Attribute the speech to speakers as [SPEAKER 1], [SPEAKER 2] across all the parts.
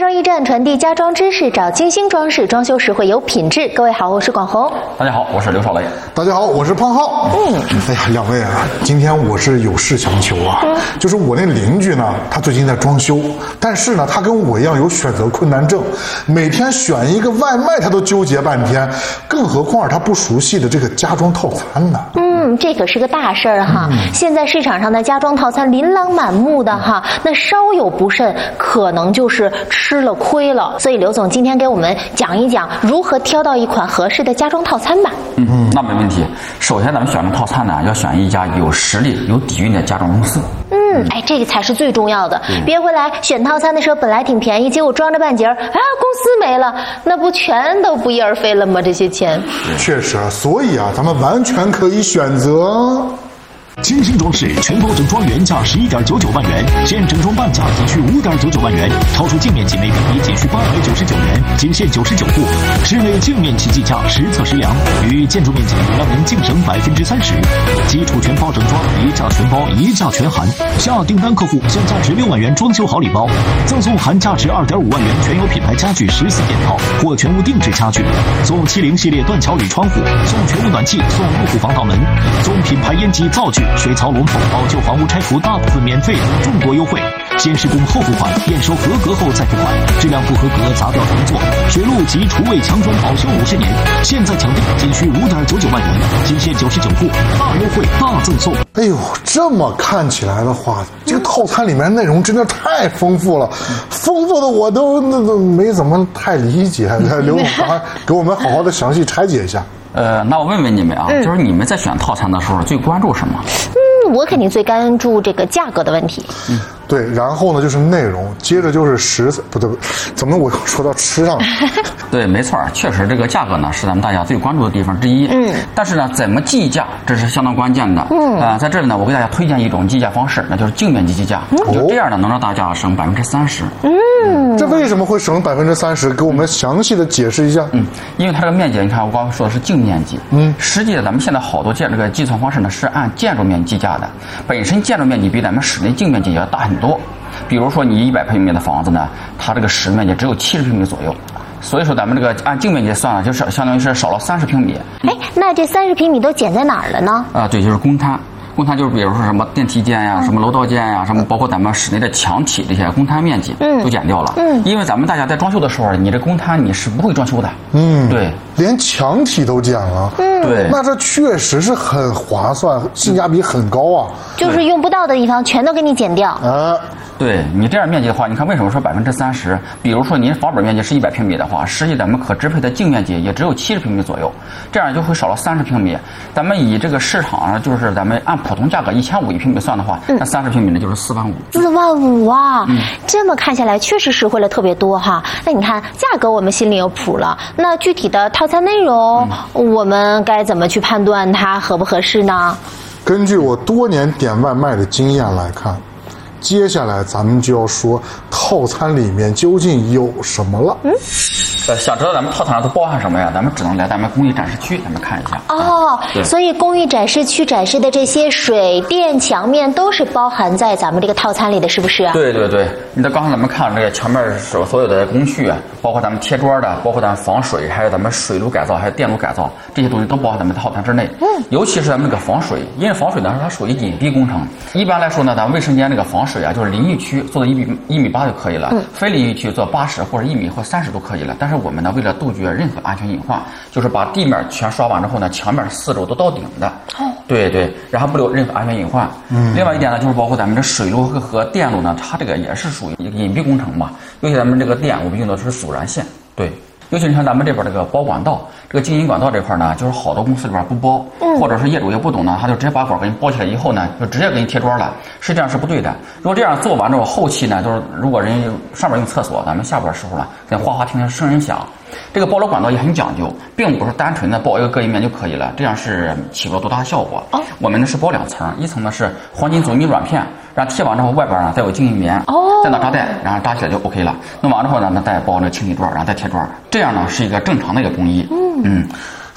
[SPEAKER 1] 装驿站传递家装知识，找精心装饰，装修实惠有品质。各位好，我是广红。
[SPEAKER 2] 大家好，我是刘少雷。
[SPEAKER 3] 大家好，我是胖浩。哎呀，两位啊，今天我是有事相求啊。就是我那邻居呢，他最近在装修，但是呢，他跟我一样有选择困难症，每天选一个外卖他都纠结半天，更何况他不熟悉的这个家装套餐呢。
[SPEAKER 1] 这可是个大事儿哈。现在市场上的家装套餐琳琅满目的哈，那稍有不慎，可能就是吃了亏了。所以刘总今天给我们讲一讲如何挑到一款合适的家装套餐吧。
[SPEAKER 2] 那没问题。首先咱们选的套餐呢，要选一家有实力、有底蕴的家装公司。
[SPEAKER 1] 这个才是最重要的。别回来选套餐的时候本来挺便宜，结果装着半截儿，公司没了，那不全都不翼而飞了吗？这些钱。
[SPEAKER 3] 确实，所以啊，咱们完全可以选择。
[SPEAKER 4] 精心装饰全包整装原价11.99万元，现整装半价仅需5.99万元，超出净面积每平米仅需899元，仅限99户。室内净面积计价实测实量，与建筑面积让您净省30%。基础全包整装，一价全包，一价全含。下订单客户享价值6万元装修好礼包，赠送含价值2.5万元全有品牌家具14件套或全屋定制家具，送70系列断桥铝窗户，送全屋暖气，送入户防盗门，送品牌烟机灶具、水槽龙头，保旧房屋拆除大部分免费，众多优惠。先施工后付款，验收合格后再付款，质量不合格砸掉重做。水路及厨卫强装保修50年，现在抢订仅需5.99万元，仅限99户，大优惠大赠送。
[SPEAKER 3] 哎呦，这么看起来的话，这个套餐里面内容真的太丰富了，丰富的我都没怎么太理解。刘总，给我们好好的详细拆解一下。
[SPEAKER 2] 那我问问你们啊，就是你们在选套餐的时候最关注什么？
[SPEAKER 1] 我肯定最关注这个价格的问题。
[SPEAKER 3] 对，然后呢就是内容，接着就是不对，怎么我又说到吃上了？
[SPEAKER 2] 对，没错，确实这个价格呢是咱们大家最关注的地方之一。但是呢，怎么计价，这是相当关键的。在这里呢，我给大家推荐一种计价方式，那就是净面积计价。就这样呢，能让大家省30%。
[SPEAKER 3] 这为什么会省30%？给我们详细的解释一下。
[SPEAKER 2] 因为它这个面积，你看我刚刚说的是净面积。实际的咱们现在好多这个计算方式呢是按建筑面积计价的，本身建筑面积比咱们室内净面积要大很多。比如说你100平米的房子呢，它这个室内面积只有70平米左右，所以说咱们这个按净面积算了，就是相当于是少了30平米。
[SPEAKER 1] 那这30平米都减在哪儿了呢？
[SPEAKER 2] 对，就是公摊。公摊就是比如说什么电梯间呀、什么楼道间呀、什么包括咱们室内的墙体这些公摊面积都减掉了。因为咱们大家在装修的时候，你这公摊你是不会装修的。对，
[SPEAKER 3] 连墙体都减了。
[SPEAKER 2] 对，
[SPEAKER 3] 那这确实是很划算，性价比很高啊。
[SPEAKER 1] 就是用不到的地方全都给你减掉。
[SPEAKER 2] 对，你这样面积的话，你看为什么说30%？比如说您房本面积是100平米的话，实际咱们可支配的净面积也只有70平米左右，这样就会少了30平米。咱们以这个市场上就是咱们按普通价格1500一平米算的话，那30平米呢就是4万5。
[SPEAKER 1] 4万5啊！这么看下来确实实惠了特别多哈。那你看价格我们心里有谱了，那具体的套餐内容，我们该怎么去判断它合不合适呢？
[SPEAKER 3] 根据我多年点外卖的经验来看，接下来咱们就要说套餐里面究竟有什么了。
[SPEAKER 2] 想知道咱们套餐上都包含什么呀？咱们只能来咱们工艺展示区，咱们看一下。
[SPEAKER 1] 所以工艺展示区展示的这些水电墙面都是包含在咱们这个套餐里的，是不是？
[SPEAKER 2] 对，你看刚才咱们看这个墙面所有的工序啊，包括咱们贴砖的，包括咱们防水，还有咱们水路改造，还有电路改造，这些东西都包含咱们套餐之内。尤其是咱们这个防水，因为防水呢它属于隐蔽工程。一般来说呢，咱们卫生间这个防水啊，就是淋浴区做到1.8米就可以了，非淋浴区做80或者1米或30都可以了。但是我们呢，为了杜绝任何安全隐患，就是把地面全刷完之后呢，墙面4周都到顶的。对，然后不留任何安全隐患。另外一点呢，就是包括咱们这水路和电路呢，它这个也是属于隐蔽工程嘛。尤其咱们这个电，我们用的是阻燃线。对。尤其是像咱们这边这个包管道，这个经营管道这块呢，就是好多公司里边不包，或者是业主也不懂呢，他就直接把管给你包起来以后呢，就直接给你贴砖了，实际上是不对的。如果这样做完之后，后期呢，就是如果人上边用厕所，咱们下边的时候呢，在哗哗听声音响。这个包楼管道也很讲究，并不是单纯的包一个隔音面就可以了，这样是起不了多大的效果。我们呢是包2层，一层呢是黄金阻尼软片，然后贴完之后外边呢再有静音棉，再拿扎带，然后扎起来就 OK 了。弄完之后呢，再包那个清理砖，然后再贴砖，这样呢是一个正常的一个工艺。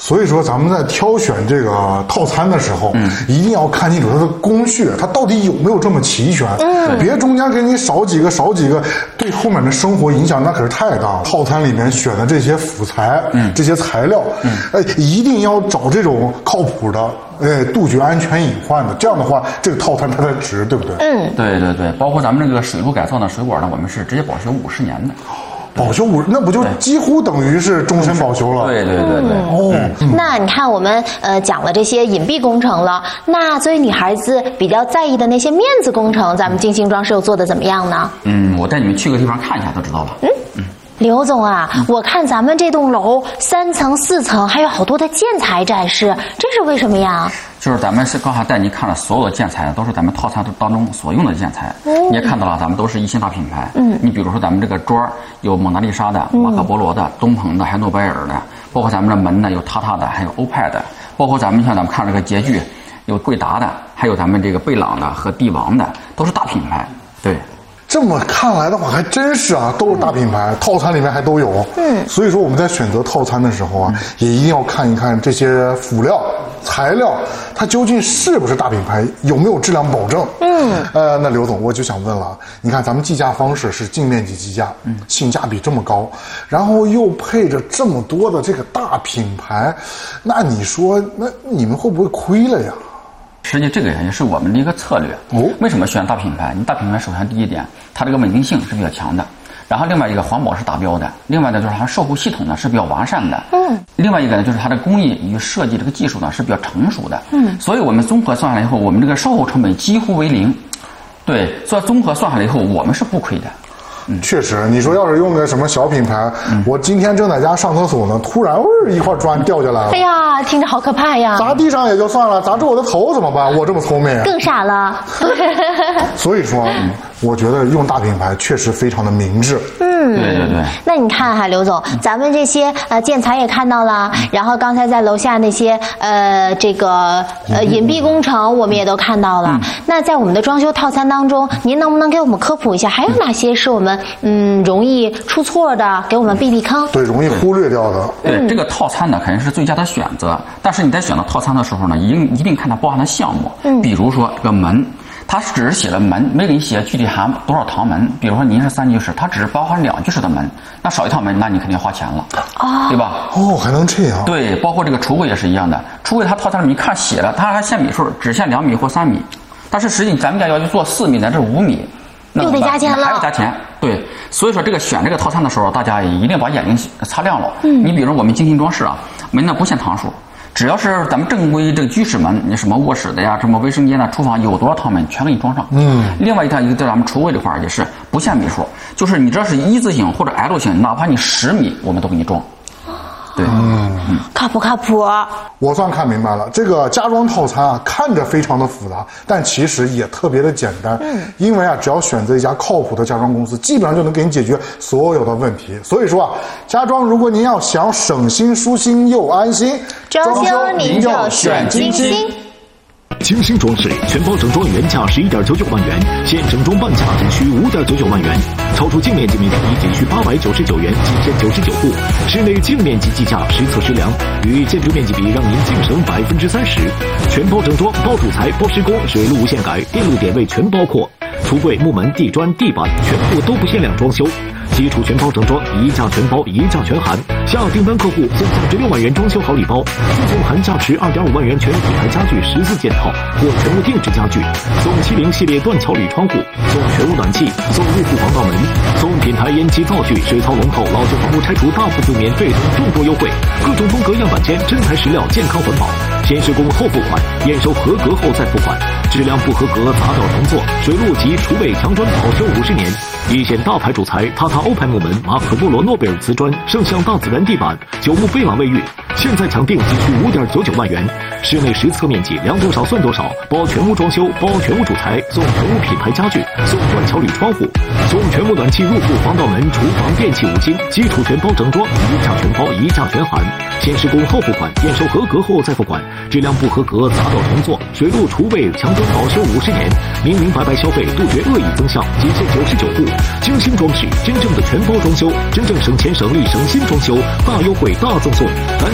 [SPEAKER 3] 所以说咱们在挑选这个套餐的时候，一定要看清楚它的工序，它到底有没有这么齐全，别中间给你少几个，对后面的生活影响那可是太大了。套餐里面选的这些辅材，这些材料，一定要找这种靠谱的，杜绝安全隐患的，这样的话这个套餐它才值，对不对？
[SPEAKER 2] 对，包括咱们这个水路改造的水管呢，我们是直接保修50年的。
[SPEAKER 3] 保修那不就几乎等于是终身保修了？
[SPEAKER 2] 对。
[SPEAKER 1] 那你看我们讲了这些隐蔽工程了，那作为女孩子比较在意的那些面子工程，咱们精心装饰又做的怎么样呢？
[SPEAKER 2] 我带你们去个地方看一下就知道了。
[SPEAKER 1] 刘总啊，我看咱们这栋楼3层4层还有好多的建材展示，这是为什么呀？
[SPEAKER 2] 就是咱们是刚才带您看了所有的建材，都是咱们套餐当中所用的建材。你也看到了，咱们都是一线大品牌。你比如说咱们这个桌有蒙娜丽莎的、马可波罗的、东鹏的，还有诺贝尔的，包括咱们的门呢有塔塔的，还有欧派的，包括咱们像咱们看这个洁具，有贵达的，还有咱们这个贝朗的和帝王的，都是大品牌。对。
[SPEAKER 3] 这么看来的话，还真是啊，都是大品牌，套餐里面还都有。所以说我们在选择套餐的时候啊，也一定要看一看这些辅料、材料，它究竟是不是大品牌，有没有质量保证。那刘总，我就想问了，你看咱们计价方式是净面积计价，性价比这么高，然后又配着这么多的这个大品牌，那你说，那你们会不会亏了呀？
[SPEAKER 2] 实际这个也是我们的一个策略。为什么选大品牌？你大品牌首先第一点，它这个稳定性是比较强的，然后另外一个环保是达标的，另外呢就是它售后系统呢是比较完善的。另外一个呢就是它的工艺与设计这个技术呢是比较成熟的。所以我们综合算下来以后，我们这个售后成本几乎为0。对，所以综合算下来以后，我们是不亏的。
[SPEAKER 3] 确实，你说要是用个什么小品牌，我今天正在家上厕所呢，突然一块砖掉下来了，
[SPEAKER 1] 哎呀，听着好可怕呀！
[SPEAKER 3] 砸地上也就算了，砸着我的头怎么办？我这么聪明，
[SPEAKER 1] 更傻了。
[SPEAKER 3] 所以说，我觉得用大品牌确实非常的明智。
[SPEAKER 2] 对。
[SPEAKER 1] 那你看哈，刘总，咱们这些建材也看到了，然后刚才在楼下那些这个隐蔽工程我们也都看到了。那在我们的装修套餐当中，您能不能给我们科普一下，还有哪些是我们容易出错的，给我们避避坑？
[SPEAKER 3] 对，容易忽略掉的。
[SPEAKER 2] 对，这个套餐呢肯定是最佳的选择，但是你在选择套餐的时候呢，一定看它包含的项目。比如说这个门，它只是写了门，没给你写具体含多少堂门。比如说您是3居室，它只是包含2居室的门，那少一套门，那你肯定要花钱了，对吧？
[SPEAKER 3] 还能这样？
[SPEAKER 2] 对，包括这个橱柜也是一样的，橱柜它套餐里面看写了，它还限米数，只限2米或3米，但是实际咱们家要去做4米乃至5米，
[SPEAKER 1] 又得加钱了，
[SPEAKER 2] 还要加钱。对，所以说选这个套餐的时候，大家一定把眼睛擦亮了。你比如我们精心装饰啊，门呢不限堂数，只要是咱们正规这个居室门，你什么卧室的呀，什么卫生间的、厨房有多少趟门，全给你装上。另外一个在咱们橱柜这块也是不限米数，就是你只要是一字形或者 L 型，哪怕你10米，我们都给你装。对，
[SPEAKER 1] 靠谱靠谱。
[SPEAKER 3] 我算看明白了，这个家装套餐啊，看着非常的复杂，但其实也特别的简单。因为啊，只要选择一家靠谱的家装公司，基本上就能给你解决所有的问题。所以说啊，家装如果您要想省心、舒心又安心，
[SPEAKER 1] 装修您就选精心。
[SPEAKER 4] 精心装饰全包整装原价11.99万元，现整装半价仅需5.99万元，超出净面积每平米仅需899元，仅限99户，室内净面积计价实测实量，与建筑面积比让您净省30%，全包整装，包主材，包施工，水路无限改，电路点位全包括，橱柜、木门、地砖、地板全部都不限量装修。基础全包整装，一价全包，一价全含。下订单客户送价值6万元装修好礼包，附送含价值2.5万元全品牌家具14件套或全屋定制家具，送70系列断桥铝窗户，送全屋暖气，送入户防盗门，送品牌烟机灶具、水槽龙头，老旧房屋拆除大部分免费等众多优惠，各种风格样板间，真材实料，健康环保。先施工后付款，验收合格后再付款，质量不合格砸掉重做，水路及厨卫墙砖保修50年。一线大牌主材，塔塔欧派木门，马可波罗诺贝尔瓷砖，圣象大自然地板，九牧贝朗卫浴，现在抢订仅需5.99万元，室内实测面积量多少算多少，包全屋装修，包全屋主材，送全屋品牌家具，送断桥铝窗户，送全屋暖气入户防盗门，厨房电器5金，基础全包整装，一价全包，一价全含，先施工后付款，验收合格后再付款，质量不合格砸掉重做，水路厨卫墙砖保修50年，明明白白消费，杜绝恶意增项，仅限99户。精心装饰，真正的全包装修，真正省钱省力省心装修，大优惠大赠送，赶紧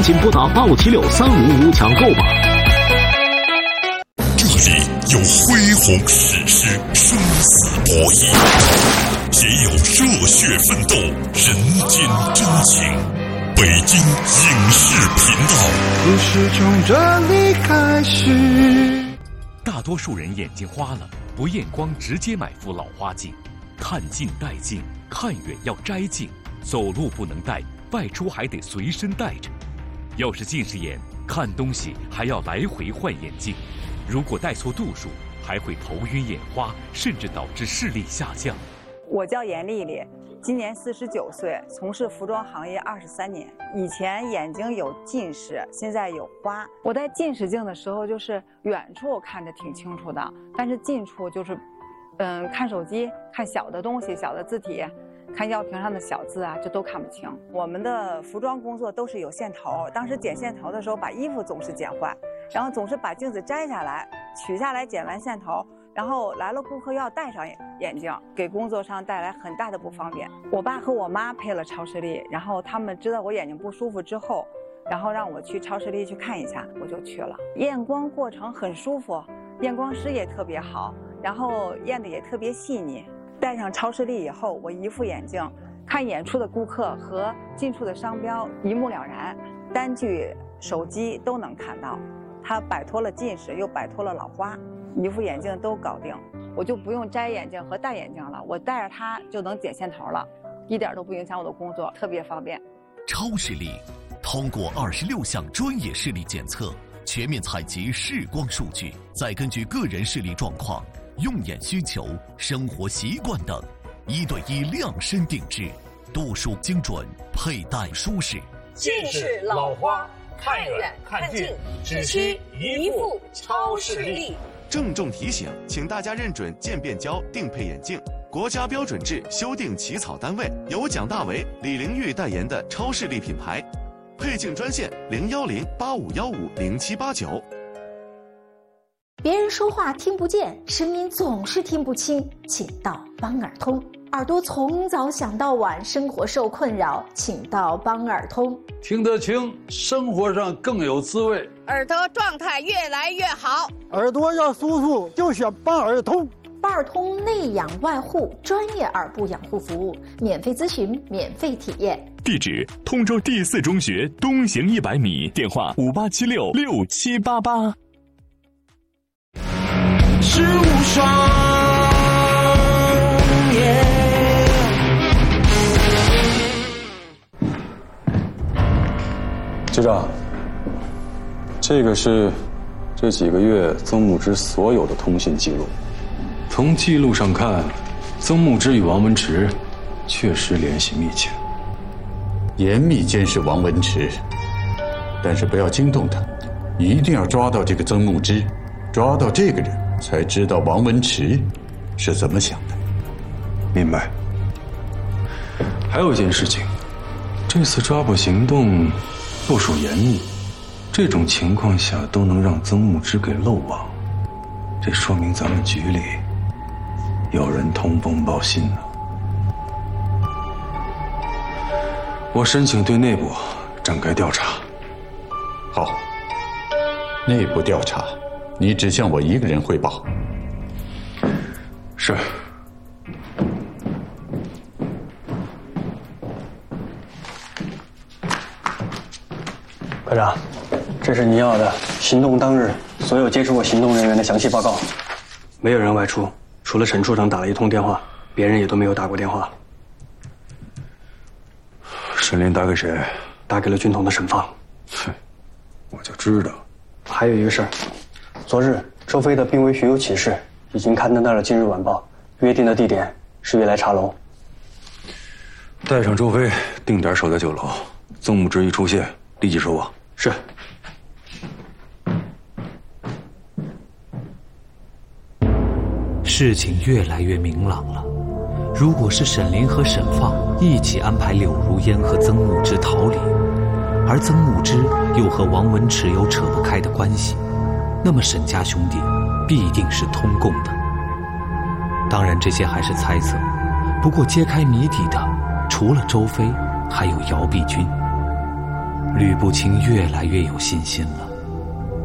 [SPEAKER 4] 请拨打876355抢购吧。
[SPEAKER 5] 这里有恢宏史诗，生死博弈，也有热血奋斗，人间真情。北京影视频道，
[SPEAKER 6] 故事从这里开始。
[SPEAKER 7] 大多数人眼睛花了，不验光直接买副老花镜，看近戴近，看远要摘镜，走路不能戴，外出还得随身带着。要是近视眼，看东西还要来回换眼镜，如果戴错度数，还会头晕眼花，甚至导致视力下降。
[SPEAKER 8] 我叫严丽丽，今年49岁，从事服装行业23年。以前眼睛有近视，现在有花。我戴近视镜的时候，就是远处看着挺清楚的，但是近处就是，看手机、看小的东西、小的字体、看药瓶上的小字啊，这都看不清。我们的服装工作都是有线头，当时剪线头的时候，把衣服总是剪坏，然后总是把镜子摘下来、取下来，剪完线头。然后来了顾客要戴上眼镜，给工作上带来很大的不方便。我爸和我妈配了超视力，然后他们知道我眼睛不舒服之后，然后让我去超视力去看一下，我就去了。验光过程很舒服，验光师也特别好，然后验的也特别细腻。戴上超视力以后，我一副眼镜，看远处的顾客和近处的商标一目了然，单据、手机都能看到。它摆脱了近视，又摆脱了老花。一副眼镜都搞定，我就不用摘眼镜和戴眼镜了，我戴着它就能剪线头了，一点都不影响我的工作，特别方便。
[SPEAKER 5] 超视力通过26项专业视力检测，全面采集视光数据，再根据个人视力状况、用眼需求、生活习惯等，1对1量身定制，度数精准，佩戴舒适。
[SPEAKER 9] 近视、老花，看远看近，只需一副超视力。
[SPEAKER 10] 郑重提醒，请大家认准渐变焦定配眼镜，国家标准制修订起草单位由蒋大为、李玲玉代言的超视力品牌。配镜专线010-8515-0789。
[SPEAKER 11] 别人说话听不见，声音总是听不清，请到帮耳通。耳朵从早想到晚，生活受困扰，请到帮耳通。
[SPEAKER 12] 听得清，生活上更有滋味，
[SPEAKER 9] 耳朵状态越来越好。
[SPEAKER 13] 耳朵要舒服，就选帮耳通。
[SPEAKER 11] 帮耳通内养外护，专业耳部养护服务，免费咨询，免费体验。
[SPEAKER 14] 地址：通州第4中学东行100米，电话58766788。
[SPEAKER 6] 是无双。
[SPEAKER 15] 局长，这个是这几个月曾牧之所有的通信记录。从记录上看，曾牧之与王文池确实联系密切。
[SPEAKER 16] 严密监视王文池，但是不要惊动他，一定要抓到这个曾牧之，抓到这个人，才知道王文池是怎么想的。
[SPEAKER 15] 明白。还有一件事情，这次抓捕行动部署严密，这种情况下都能让曾牧之给漏网，这说明咱们局里有人通风报信呢。我申请对内部展开调查。
[SPEAKER 16] 好，内部调查，你只向我一个人汇报。
[SPEAKER 15] 是。
[SPEAKER 17] 科长，这是您要的行动当日所有接触过行动人员的详细报告。没有人外出，除了陈处长打了一通电话，别人也都没有打过电话。
[SPEAKER 15] 沈林打给谁？
[SPEAKER 17] 打给了军统的沈放。
[SPEAKER 15] 我就知道。
[SPEAKER 17] 还有一个事儿，昨日周飞的濒危巡游启事已经刊登到了《今日晚报》，约定的地点是悦来茶楼。
[SPEAKER 15] 带上周飞，定点守在酒楼。曾牧之一出现，立即收网。
[SPEAKER 17] 是。
[SPEAKER 18] 事情越来越明朗了。如果是沈林和沈放一起安排柳如烟和曾牧之逃离，而曾牧之又和王文池有扯不开的关系，那么沈家兄弟必定是通共的。当然这些还是猜测，不过揭开谜底的除了周飞，还有姚碧君。 吕不清越来越有信心了。